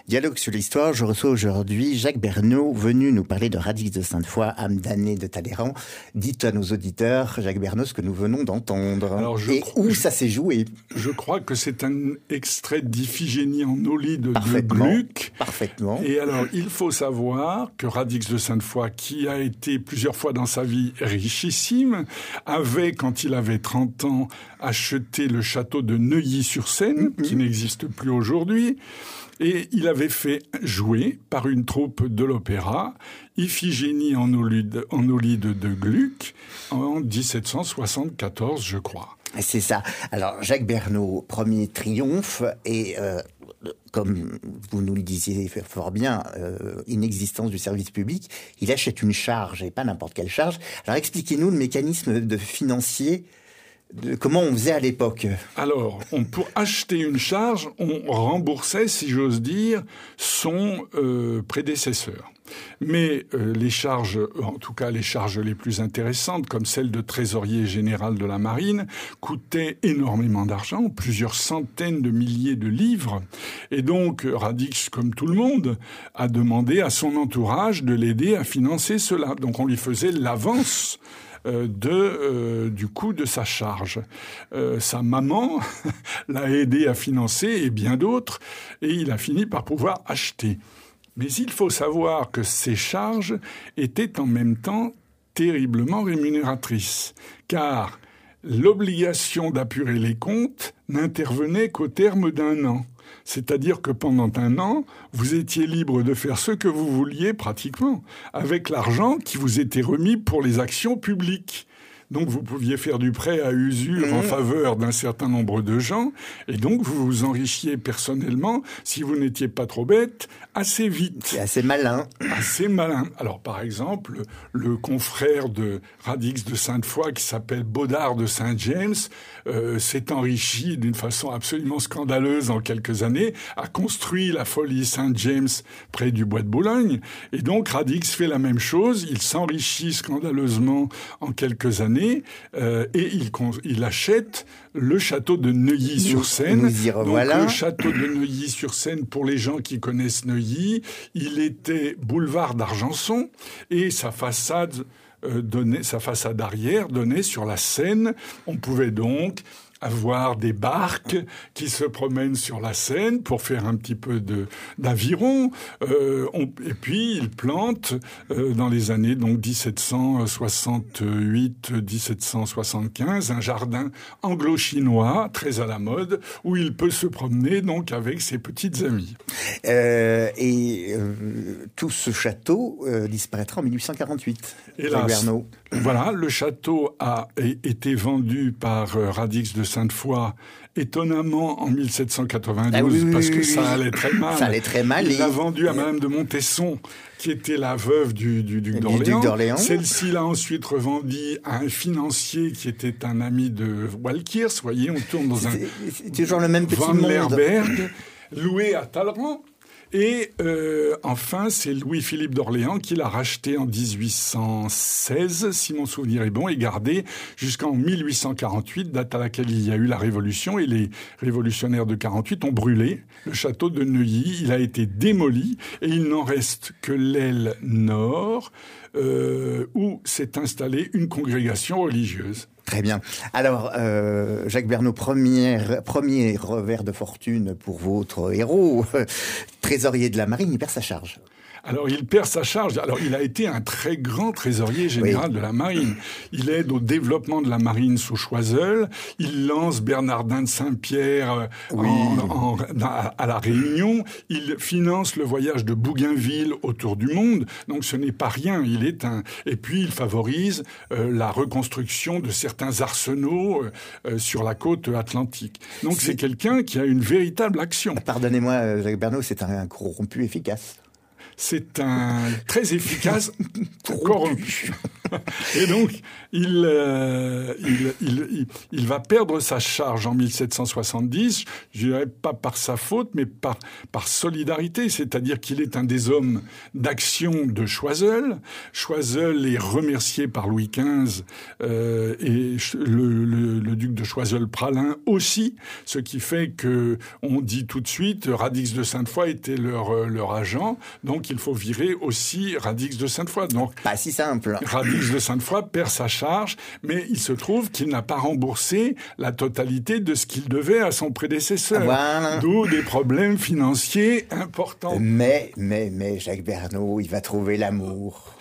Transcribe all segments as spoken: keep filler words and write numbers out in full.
Dialogue sur l'histoire, je reçois aujourd'hui Jacques Bernot, venu nous parler de Radix de Sainte-Foy, âme damnée de Talleyrand. Dites à nos auditeurs, Jacques Bernot, ce que nous venons d'entendre. Alors je Et crois, où je, ça s'est joué. Je crois que c'est un extrait d'Iphigénie en Olie de, de Parfaitement. Gluck. Parfaitement. Et alors, il faut savoir que Radix de Sainte-Foy, qui a été plusieurs fois dans sa vie richissime, avait, quand il avait trente ans, acheté le château de Neuilly-sur-Seine, mm-hmm. qui n'existe plus aujourd'hui. Et il avait fait jouer par une troupe de l'opéra Iphigénie en Olide, en Olide de Gluck en dix-sept cent soixante-quatorze, je crois. C'est ça. Alors, Jacques Bernot, premier triomphe, et euh, comme vous nous le disiez fort bien, euh, inexistence du service public, il achète une charge, et pas n'importe quelle charge. Alors, expliquez-nous le mécanisme de financier. De comment on faisait à l'époque? Alors, on, pour acheter une charge, on remboursait, si j'ose dire, son euh, prédécesseur. Mais euh, les charges, en tout cas les charges les plus intéressantes, comme celle de trésorier général de la marine, coûtaient énormément d'argent, plusieurs centaines de milliers de livres. Et donc, Radix, comme tout le monde, a demandé à son entourage de l'aider à financer cela. Donc, on lui faisait l'avance Euh, de euh, du coût de sa charge. Euh, sa maman l'a aidé à financer et bien d'autres, et il a fini par pouvoir acheter. Mais il faut savoir que ces charges étaient en même temps terriblement rémunératrices, car l'obligation d'apurer les comptes n'intervenait qu'au terme d'un an. C'est-à-dire que pendant un an, vous étiez libre de faire ce que vous vouliez pratiquement, avec l'argent qui vous était remis pour les actions publiques. Donc vous pouviez faire du prêt à usure mmh. en faveur d'un certain nombre de gens, et donc vous vous enrichiez personnellement, si vous n'étiez pas trop bête, assez vite. C'est assez malin. Assez malin. Alors par exemple, le confrère de Radix de Sainte-Foy, qui s'appelle Baudard de Saint-James, euh, s'est enrichi d'une façon absolument scandaleuse en quelques années, a construit la folie Saint-James près du bois de Boulogne, et donc Radix fait la même chose, il s'enrichit scandaleusement en quelques années, Euh, et il, il achète le château de Neuilly-sur-Seine. Nous, nous y revoilà. Donc le château de Neuilly-sur-Seine, pour les gens qui connaissent Neuilly, il était boulevard d'Argenson et sa façade euh, donnait, sa façade arrière donnait sur la Seine. On pouvait donc avoir des barques qui se promènent sur la Seine pour faire un petit peu de, d'aviron. Euh, on, et puis, il plante euh, dans les années donc dix-sept cent soixante-huit dix-sept cent soixante-quinze un jardin anglo-chinois très à la mode où il peut se promener donc avec ses petites amies. Euh, et euh, tout ce château euh, disparaîtra en mille huit cent quarante-huit. Hélas, voilà, le château a été vendu par euh, Radix de Sainte-Foy, étonnamment en mille sept cent quatre-vingt-douze, ah oui, oui, parce que oui, ça oui. allait très mal. Ça allait très mal. Il et... l'a vendu à Madame de Montesson, qui était la veuve du, du duc d'Orléans. Du duc d'Orléans. Celle-ci l'a ensuite revendu à un financier qui était un ami de Walkiers. Vous voyez, on tourne dans un... C'est toujours le même petit Van monde. Lerberg, loué à Talleyrand. Et euh, enfin, c'est Louis-Philippe d'Orléans qui l'a racheté en dix-huit cent seize, si mon souvenir est bon, et gardé jusqu'en mille huit cent quarante-huit, date à laquelle il y a eu la Révolution, et les révolutionnaires de quarante-huit ont brûlé le château de Neuilly. Il a été démoli, et il n'en reste que l'aile nord, euh, où s'est installée une congrégation religieuse. Très bien. Alors, euh, Jacques Bernot, premier, premier revers de fortune pour votre héros, trésorier de la marine, il perd sa charge. Alors, il perd sa charge. Alors, il a été un très grand trésorier général oui. de la marine. Il aide au développement de la marine sous Choiseul. Il lance Bernardin de Saint-Pierre oui. en, en, à la Réunion. Il finance le voyage de Bougainville autour du monde. Donc, ce n'est pas rien. Il est un. Et puis, il favorise euh, la reconstruction de certains arsenaux euh, sur la côte atlantique. Donc, c'est, c'est quelqu'un qui a une véritable action. Pardonnez-moi, Jacques Bernot, c'est un corrompu efficace. C'est un très efficace corrompu. Et donc, il, euh, il, il, il, il va perdre sa charge en mille sept cent soixante-dix, je dirais pas par sa faute, mais par, par solidarité, c'est-à-dire qu'il est un des hommes d'action de Choiseul. Choiseul est remercié par Louis quinze euh, et le, le, le duc de Choiseul-Praslin aussi, ce qui fait que on dit tout de suite Radix de Sainte-Foy était leur, leur agent, donc il faut virer aussi Radix de Sainte-Foy. Donc, pas si simple. Radix de Sainte-Foy perd sa charge, mais il se trouve qu'il n'a pas remboursé la totalité de ce qu'il devait à son prédécesseur. Voilà. D'où des problèmes financiers importants. Mais, mais, mais, Jacques Bernaud, il va trouver l'amour.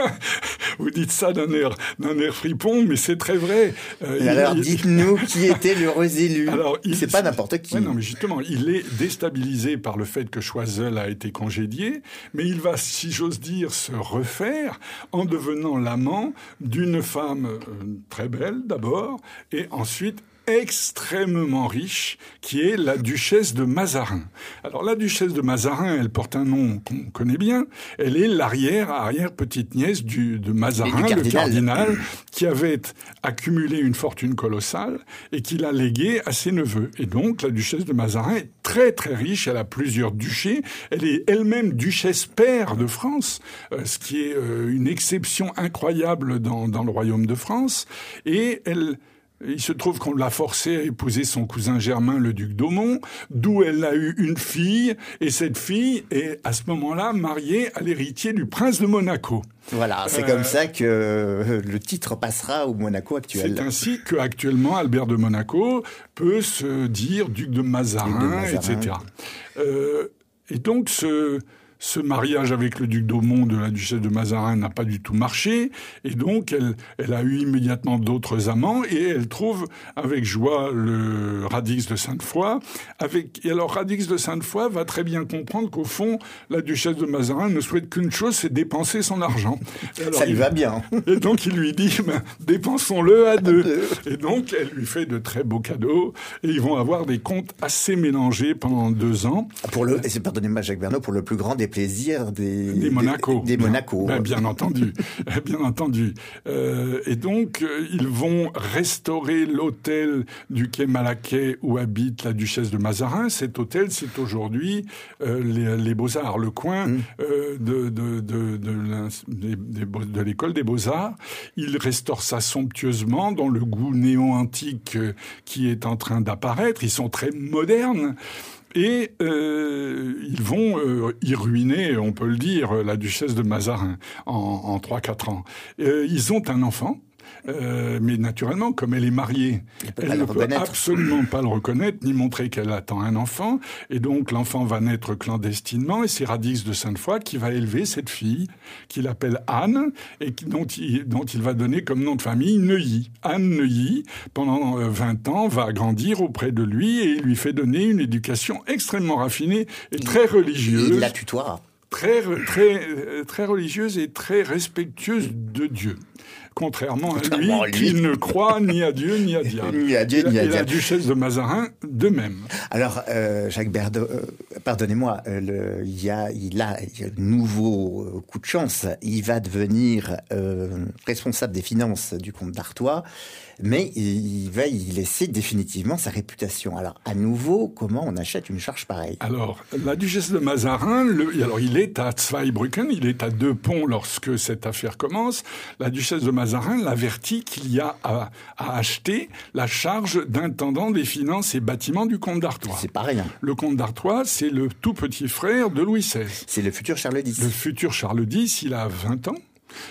Vous dites ça d'un air, d'un air fripon, mais c'est très vrai. Euh, alors, il, dites-nous il... qui était l'heureux élu. Alors, il... C'est pas n'importe qui. Ouais, non, mais justement, il est déstabilisé par le fait que Choiseul a été congédié, mais il va, si j'ose dire, se refaire en devenant l'amant d'une femme euh, très belle d'abord, et ensuite extrêmement riche, qui est la duchesse de Mazarin. Alors la duchesse de Mazarin, elle porte un nom qu'on connaît bien, elle est l'arrière-arrière-petite-nièce du, de Mazarin, cardinal. le cardinal, qui avait accumulé une fortune colossale et qui l'a léguée à ses neveux. Et donc la duchesse de Mazarin est très très riche, elle a plusieurs duchés, elle est elle-même duchesse paire de France, euh, ce qui est euh, une exception incroyable dans, dans le royaume de France, et elle... Il se trouve qu'on l'a forcée à épouser son cousin Germain, le duc d'Aumont, d'où elle a eu une fille, et cette fille est à ce moment-là mariée à l'héritier du prince de Monaco. Voilà, c'est euh, comme ça que le titre passera au Monaco actuel. C'est ainsi qu'actuellement Albert de Monaco peut se dire duc de Mazarin, duc de Mazarin. et cetera. Euh, et donc ce... Ce mariage avec le duc d'Aumont de la duchesse de Mazarin n'a pas du tout marché, et donc elle, elle a eu immédiatement d'autres amants, et elle trouve avec joie le Radix de Sainte-Foy. Avec, et alors Radix de Sainte-Foy va très bien comprendre qu'au fond, la duchesse de Mazarin ne souhaite qu'une chose, c'est dépenser son argent. Alors, ça lui il, va bien. Et donc il lui dit, ben, dépensons-le à deux. Et donc elle lui fait de très beaux cadeaux, et ils vont avoir des comptes assez mélangés pendant deux ans. Pour le, pardonnez-moi Jacques Bernaud, pour le plus grand des plaisirs des, des Monaco. Des, des Monaco. Ben, bien entendu, bien entendu. Euh, et donc, euh, ils vont restaurer l'hôtel du quai Malaquais où habite la duchesse de Mazarin. Cet hôtel, c'est aujourd'hui euh, les, les Beaux-Arts, le coin mmh. euh, de, de, de, de, de, de, de l'école des Beaux-Arts. Ils restaurent ça somptueusement dans le goût néo-antique euh, qui est en train d'apparaître. Ils sont très modernes. Et euh, ils vont euh, y ruiner, on peut le dire, la duchesse de Mazarin en trois quatre ans. Euh, ils ont un enfant. Euh, mais naturellement, comme elle est mariée, elle, elle ne peut absolument pas le reconnaître, ni montrer qu'elle attend un enfant. Et donc, l'enfant va naître clandestinement, et c'est Radix de Sainte-Foy qui va élever cette fille, qu'il appelle Anne, et qui, dont, il, dont il va donner comme nom de famille Neuilly. Anne Neuilly, pendant vingt ans, va grandir auprès de lui, et il lui fait donner une éducation extrêmement raffinée et très religieuse. Il la tutoiera. Très, très, très religieuse et très respectueuse de Dieu. Contrairement à lui, lui, qui ne croit ni à Dieu ni à diable. Ni à Dieu, et, ni à et diable. la duchesse de Mazarin, de même. Alors, euh, Jacques Bernaud, euh, pardonnez-moi, euh, le, il, y a, il, a, il y a un nouveau euh, coup de chance. Il va devenir euh, responsable des finances du comte d'Artois, mais il va y laisser définitivement sa réputation. Alors, à nouveau, comment on achète une charge pareille ? Alors, la duchesse de Mazarin, le, alors il est à Zweibrücken, il est à deux ponts lorsque cette affaire commence. La duchesse de Mazarin l'avertit qu'il y a à, à acheter la charge d'intendant des finances et bâtiments du comte d'Artois. C'est pas rien. Le comte d'Artois, c'est le tout petit frère de Louis seize. C'est le futur Charles X. Le futur Charles X, il a vingt ans.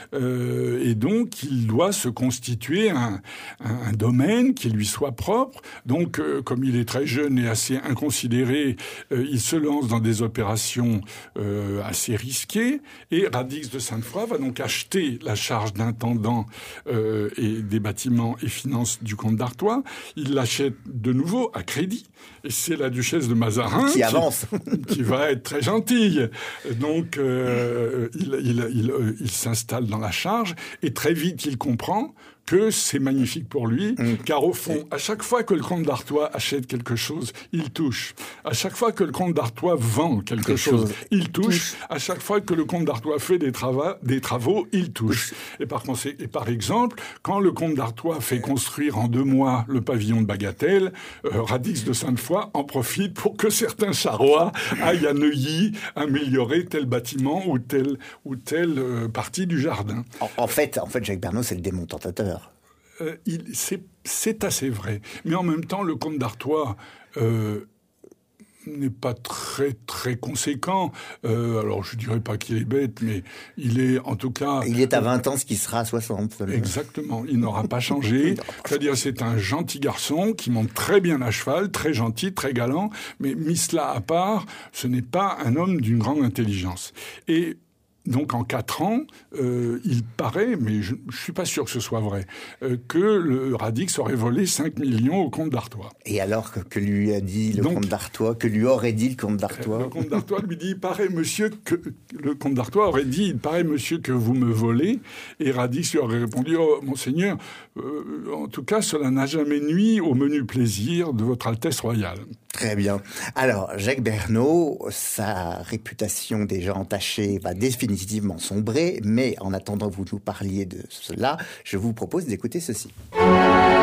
Euh, et donc, il doit se constituer un, un, un domaine qui lui soit propre. Donc, euh, comme il est très jeune et assez inconsidéré, euh, il se lance dans des opérations euh, assez risquées. Et Radix de Sainte-Foy va donc acheter la charge d'intendant euh, et des bâtiments et finances du comte d'Artois. Il l'achète de nouveau à crédit. Et c'est la duchesse de Mazarin qui, qui avance, qui va être très gentille. Donc, euh, il, il, il, il, il s'installe dans la charge, et très vite il comprend que c'est magnifique pour lui, mmh. car au fond, à chaque fois que le comte d'Artois achète quelque chose, il touche. À chaque fois que le comte d'Artois vend quelque, quelque chose, chose, il touche. touche. À chaque fois que le comte d'Artois fait des, trava- des travaux, il touche. Et par, consé- et par exemple, quand le comte d'Artois fait construire en deux mois le pavillon de Bagatelle, euh, Radix de Sainte-Foy en profite pour que certains Charrois aillent à Neuilly améliorer tel bâtiment ou telle, ou telle euh, partie du jardin. En, en, fait, en fait, Jacques Bernaud, c'est le démon tentateur. Euh, il, c'est, c'est assez vrai. Mais en même temps, le comte d'Artois euh, n'est pas très, très conséquent. Euh, alors, je ne dirais pas qu'il est bête, mais il est, en tout cas... Il est à vingt ans ce qui sera à soixante. Exactement. Il n'aura pas changé. C'est-à-dire, c'est un gentil garçon qui monte très bien à cheval, très gentil, très galant, mais mis cela à part, ce n'est pas un homme d'une grande intelligence. Et... Donc en quatre ans, euh, il paraît, mais je ne suis pas sûr que ce soit vrai, euh, que le Radix aurait volé cinq millions au comte d'Artois. Et alors que, que lui a dit le Donc, comte d'Artois, que lui aurait dit le comte d'Artois Le comte d'Artois lui dit, il paraît monsieur que... Le comte d'Artois aurait dit, il paraît monsieur que vous me volez. Et Radix lui aurait répondu, oh monseigneur, euh, en tout cas cela n'a jamais nui au menu plaisir de votre Altesse royale. Très bien. Alors, Jacques Bernaud, sa réputation déjà entachée va définitivement sombrer, mais en attendant que vous nous parliez de cela, je vous propose d'écouter ceci.